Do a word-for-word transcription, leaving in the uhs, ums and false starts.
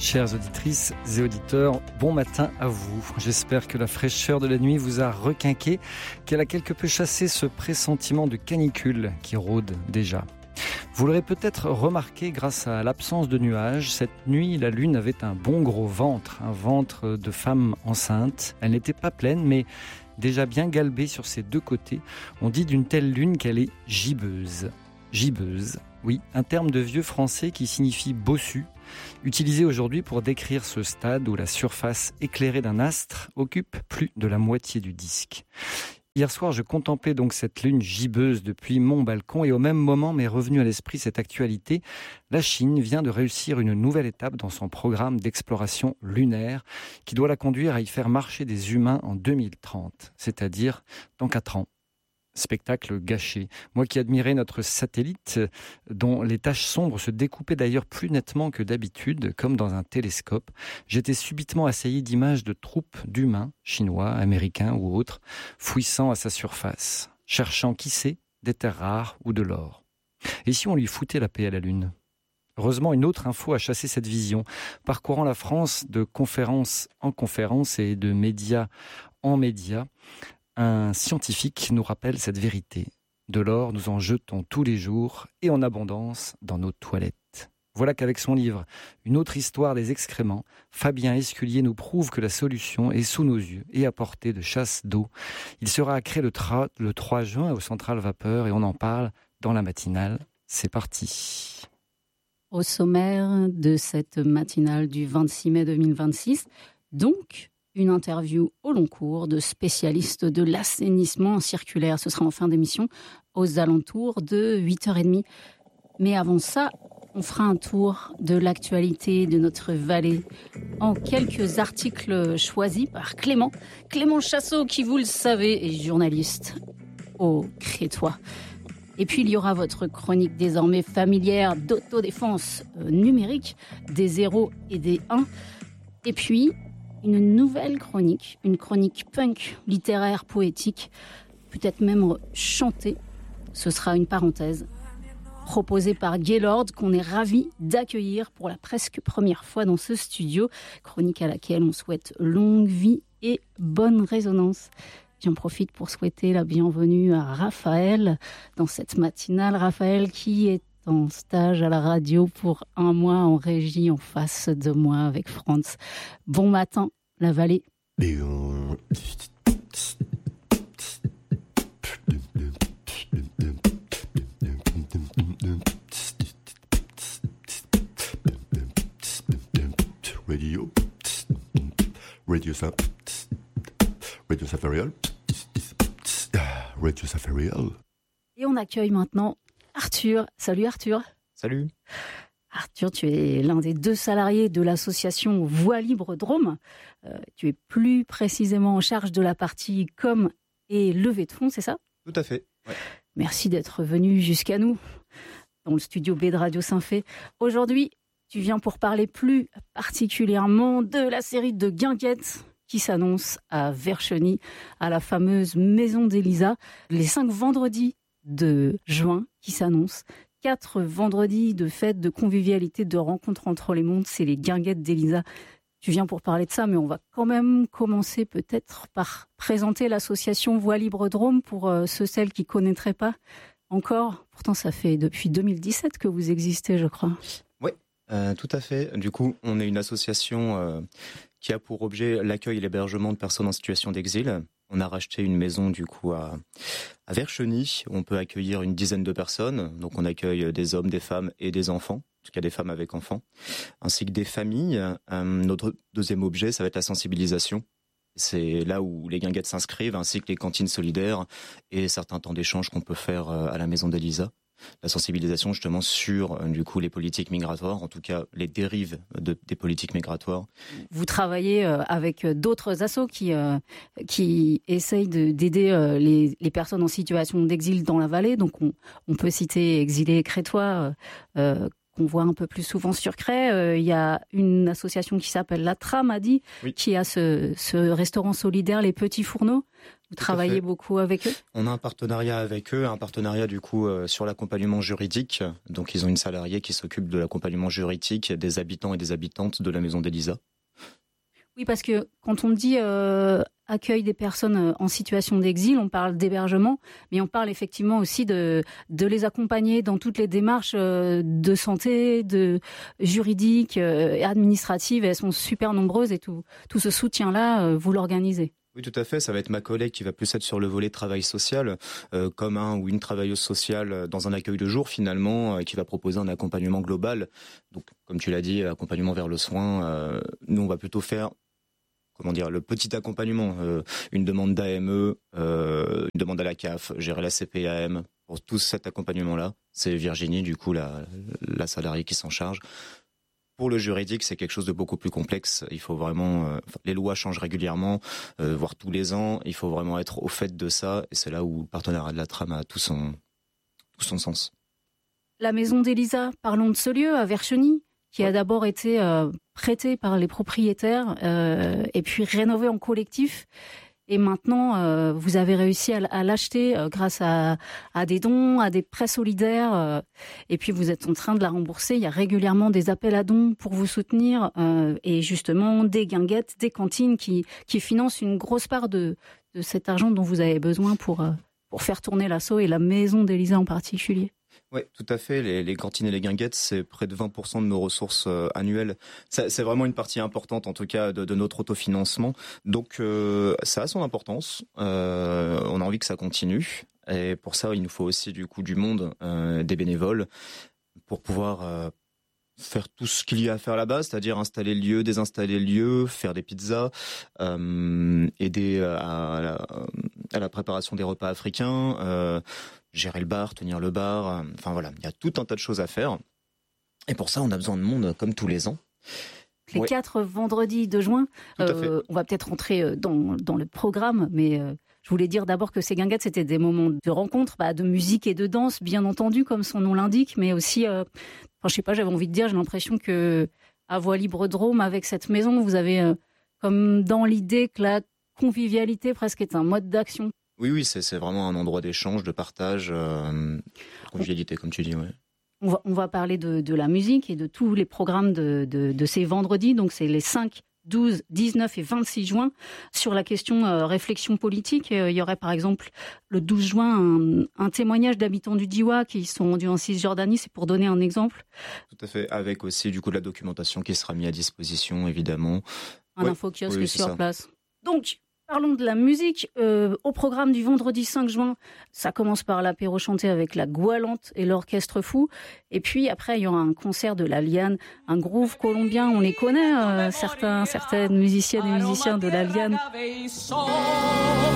Chères auditrices et auditeurs, bon matin à vous. J'espère que la fraîcheur de la nuit vous a requinqué, qu'elle a quelque peu chassé ce pressentiment de canicule qui rôde déjà. Vous l'aurez peut-être remarqué grâce à l'absence de nuages, cette nuit la lune avait un bon gros ventre, un ventre de femme enceinte. Elle n'était pas pleine mais déjà bien galbée sur ses deux côtés. On dit d'une telle lune qu'elle est gibbeuse. Gibbeuse, oui, un terme de vieux français qui signifie bossu, utilisé aujourd'hui pour décrire ce stade où la surface éclairée d'un astre occupe plus de la moitié du disque. Hier soir, je contemplais donc cette lune gibbeuse depuis mon balcon et au même moment m'est revenue à l'esprit cette actualité. La Chine vient de réussir une nouvelle étape dans son programme d'exploration lunaire qui doit la conduire à y faire marcher des humains en deux mille trente, c'est-à-dire dans quatre ans. Spectacle gâché. Moi qui admirais notre satellite, dont les taches sombres se découpaient d'ailleurs plus nettement que d'habitude, comme dans un télescope, j'étais subitement assailli d'images de troupes d'humains, chinois, américains ou autres, fouissant à sa surface, cherchant, qui sait, des terres rares ou de l'or. Et si on lui foutait la paix à la Lune ? Heureusement, une autre info a chassé cette vision. Parcourant la France de conférence en conférence et de médias en médias, un scientifique nous rappelle cette vérité. De l'or, nous en jetons tous les jours et en abondance dans nos toilettes. Voilà qu'avec son livre « Une autre histoire des excréments », Fabien Esculier nous prouve que la solution est sous nos yeux et à portée de chasse d'eau. Il sera à Cré le, tra- le trois juin au Central Vapeur et on en parle dans la matinale. C'est parti. Au sommaire de cette matinale du vingt-six mai deux mille vingt-six, donc une interview au long cours de spécialistes de l'assainissement circulaire. Ce sera en fin d'émission aux alentours de huit heures trente. Mais avant ça, on fera un tour de l'actualité de notre vallée en quelques articles choisis par Clément. Clément Chassot, qui, vous le savez, est journaliste au Crétois. Et puis, il y aura votre chronique désormais familière d'autodéfense numérique, des zéros et des uns. Et puis, une nouvelle chronique, une chronique punk, littéraire, poétique, peut-être même chantée. Ce sera une parenthèse proposée par Gaylord, qu'on est ravis d'accueillir pour la presque première fois dans ce studio. Chronique à laquelle on souhaite longue vie et bonne résonance. J'en profite pour souhaiter la bienvenue à Raphaël dans cette matinale. Raphaël qui est en stage à la radio pour un mois en régie en face de moi avec Franz. Bon matin, la vallée. Radio. Radio Sa- Radio Safarial. Radio Safarial. Et on accueille maintenant Arthur. Salut Arthur. Salut. Arthur, tu es l'un des deux salariés de l'association Voix Libre Drôme. Euh, tu es plus précisément en charge de la partie com et levée de fonds, c'est ça ? Tout à fait. Ouais. Merci d'être venu jusqu'à nous, dans le studio B de Radio Saint-Fé. Aujourd'hui, tu viens pour parler plus particulièrement de la série de guinguettes qui s'annonce à Vercheny, à la fameuse Maison d'Elisa, les cinq vendredis de juin qui s'annoncent. Quatre vendredis de fêtes, de convivialité, de rencontres entre les mondes, c'est les guinguettes d'Elisa. Tu viens pour parler de ça, mais on va quand même commencer peut-être par présenter l'association Voix Libre Drôme pour euh, ceux, celles qui ne connaîtraient pas encore. Pourtant, ça fait depuis deux mille dix-sept que vous existez, je crois. Oui, euh, tout à fait. Du coup, on est une association euh, qui a pour objet l'accueil et l'hébergement de personnes en situation d'exil. On a racheté une maison du coup à, à Vercheny, où on peut accueillir une dizaine de personnes. Donc on accueille des hommes, des femmes et des enfants, en tout cas des femmes avec enfants, ainsi que des familles. Euh, notre deuxième objet, ça va être la sensibilisation. C'est là où les guinguettes s'inscrivent, ainsi que les cantines solidaires et certains temps d'échange qu'on peut faire à la maison d'Elisa. La sensibilisation justement sur du coup les politiques migratoires, en tout cas les dérives de, des politiques migratoires. Vous travaillez avec d'autres assos qui euh, qui essayent de, d'aider euh, les, les personnes en situation d'exil dans la vallée. Donc on, on peut citer Exilés Crétois, euh, qu'on voit un peu plus souvent sur Cray. Il euh, y a une association qui s'appelle La Trame, a dit, oui. qui a ce, ce restaurant solidaire, Les Petits Fourneaux. Vous Tout travaillez beaucoup avec eux ? On a un partenariat avec eux, un partenariat du coup euh, sur l'accompagnement juridique. Donc ils ont une salariée qui s'occupe de l'accompagnement juridique des habitants et des habitantes de la maison d'Elisa. Oui, parce que quand on dit euh, accueil des personnes en situation d'exil, on parle d'hébergement, mais on parle effectivement aussi de, de les accompagner dans toutes les démarches euh, de santé, de juridiques, euh, administratives. Elles sont super nombreuses et tout, tout ce soutien-là, euh, vous l'organisez. Oui, tout à fait. Ça va être ma collègue qui va plus être sur le volet travail social, euh, comme un ou une travailleuse sociale dans un accueil de jour finalement, euh, qui va proposer un accompagnement global. Donc, comme tu l'as dit, accompagnement vers le soin. Euh, nous, on va plutôt faire, comment dire, le petit accompagnement, euh, une demande d'A M E, euh, une demande à la C A F, gérer la C P A M. Pour tout cet accompagnement-là, c'est Virginie, du coup, la, la salariée qui s'en charge. Pour le juridique, c'est quelque chose de beaucoup plus complexe. Il faut vraiment, euh, les lois changent régulièrement, euh, voire tous les ans. Il faut vraiment être au fait de ça, et c'est là où le partenariat de la Trame a tout son, tout son sens. La maison d'Elisa, parlons de ce lieu à Vercheny, qui ouais. a d'abord été euh, prêté par les propriétaires euh, et puis rénové en collectif. Et maintenant, euh, vous avez réussi à, à l'acheter euh, grâce à, à des dons, à des prêts solidaires. Euh, et puis, vous êtes en train de la rembourser. Il y a régulièrement des appels à dons pour vous soutenir. Euh, et justement, des guinguettes, des cantines qui, qui financent une grosse part de, de cet argent dont vous avez besoin pour, euh, pour faire tourner l'asso et la maison d'Elisa en particulier. Oui, tout à fait. Les, les cantines et les guinguettes, c'est près de vingt pour cent de nos ressources euh, annuelles. Ça, c'est vraiment une partie importante, en tout cas, de, de notre autofinancement. Donc, euh, ça a son importance. Euh, on a envie que ça continue. Et pour ça, il nous faut aussi, du coup, du monde, euh, des bénévoles, pour pouvoir euh, faire tout ce qu'il y a à faire là-bas, c'est-à-dire installer le lieu, désinstaller le lieu, faire des pizzas, euh, aider à, à, la, à la préparation des repas africains, euh, gérer le bar, tenir le bar, enfin voilà, il y a tout un tas de choses à faire. Et pour ça, on a besoin de monde comme tous les ans. Les ouais. quatre vendredis de juin, euh, on va peut-être rentrer dans, dans le programme, mais euh, je voulais dire d'abord que ces guinguettes, c'était des moments de rencontre, bah, de musique et de danse, bien entendu, comme son nom l'indique, mais aussi, euh, enfin, je sais pas, j'avais envie de dire, j'ai l'impression que à Voie Libre Drôme, avec cette maison, vous avez euh, comme dans l'idée que la convivialité presque est un mode d'action. Oui, oui, c'est, c'est vraiment un endroit d'échange, de partage, euh, de convivialité, comme tu dis, ouais. On va, on va parler de, de la musique et de tous les programmes de, de, de ces vendredis. Donc, c'est les cinq, douze, dix-neuf et vingt-six juin. Sur la question euh, réflexion politique, euh, il y aurait par exemple le douze juin un, un témoignage d'habitants du Diois qui sont rendus en Cisjordanie. C'est pour donner un exemple. Tout à fait. Avec aussi du coup de la documentation qui sera mise à disposition, évidemment. Un ouais. infokiosque oui, sur ça. Place. Donc, parlons de la musique. Euh, au programme du vendredi cinq juin, ça commence par l'apéro chanté avec la Goualante et l'Orchestre Fou. Et puis après, il y aura un concert de la Liane, un groove colombien. On les connaît, euh, certains, certaines musiciennes et musiciens de la Liane.